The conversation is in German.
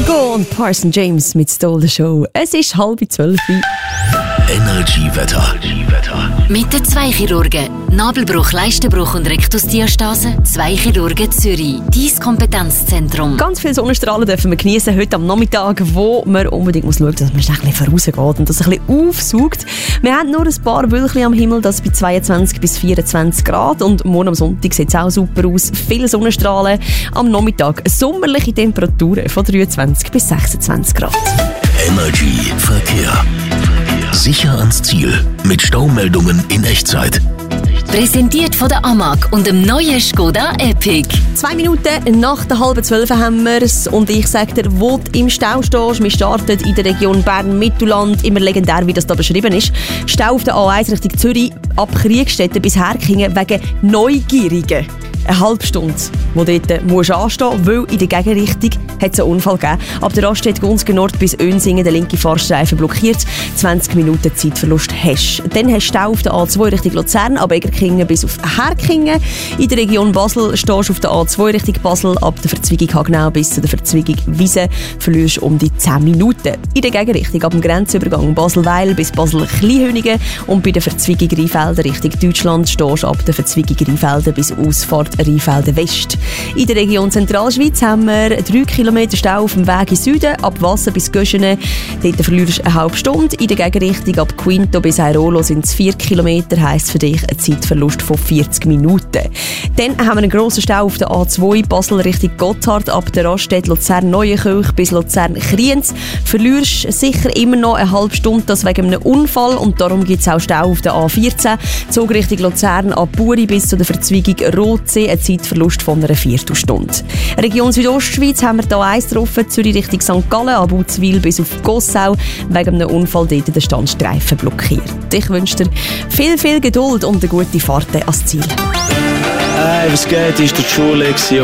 Go und Parson James mit Stole the Show. Es ist 11:30. Energiewetter. Mit den zwei Chirurgen. Nabelbruch, Leistenbruch und Rektusdiastase. Zwei Chirurgen Zürich. Dein Kompetenzzentrum. Ganz viele Sonnenstrahlen dürfen wir genießen heute am Nachmittag, wo man unbedingt muss schauen, dass man ein bisschen vorausgeht und das ein bisschen aufsaugt. Wir haben nur ein paar Wölkchen am Himmel, das bei 22 bis 24 Grad. Und morgen am Sonntag sieht es auch super aus. Viele Sonnenstrahlen. Am Nachmittag sommerliche Temperaturen von 23 bis 26 Grad. Energy Verkehr. Sicher ans Ziel mit Staumeldungen in Echtzeit. Präsentiert von der AMAG und dem neuen Skoda Epic. 2 Minuten nach der 11:30 haben wir es. Und ich sage dir, wo du im Stau stehst. Wir starten in der Region Bern-Mittelland. Immer legendär, wie das da beschrieben ist. Stau auf der A1 Richtung Zürich ab Kriegstetten bis Herkingen wegen Neugierigen. Eine halbe Stunde, wo du dort musst anstehen musst, weil in der Gegenrichtung hat es einen Unfall gegeben. Ab der Raststätte Gunzgen Nord bis Önsingen der linke Fahrstreifen blockiert. 20 Minuten Zeitverlust hast. Dann hast du Stau auf der A2 Richtung Luzern, ab Egerkingen bis auf Herkingen. In der Region Basel stehst du auf der A2 Richtung Basel, ab der Verzweigung Hagenau bis zu der Verzweigung Wiese verlierst um die 10 Minuten. In der Gegenrichtung ab dem Grenzübergang Basel-Weil bis Basel-Kleinhönigen und bei der Verzweigung Rheinfelden Richtung Deutschland stehst du ab der Verzweigung Rheinfelden bis Ausfahrt Rheinfelden West. In der Region Zentralschweiz haben wir 3 Kilometer Stau auf dem Weg in Süden, ab Wasser bis Göschenen. Dort verlierst du eine halbe Stunde. In der Gegenrichtung ab Quinto bis Airolo sind es 4 Kilometer, heisst für dich ein Zeitverlust von 40 Minuten. Dann haben wir einen grossen Stau auf der A2 Basel Richtung Gotthard, ab der Raststätte Luzern-Neuenkirch bis Luzern-Kriens. Verlierst sicher immer noch eine halbe Stunde, das wegen einem Unfall, und darum gibt es auch Stau auf der A14. Zug Richtung Luzern ab Buri bis zu der Verzweigung Rotsee, ein Zeitverlust von einer Viertelstunde. Region Südostschweiz haben wir hier eins getroffen, Zürich Richtung St. Gallen, ab Uzwil bis auf Gossau, wegen einem Unfall dort den Standstreifen blockiert. Ich wünsche dir viel, viel Geduld und eine gute Fahrt ans Ziel. Hey, was geht? Ist der Schule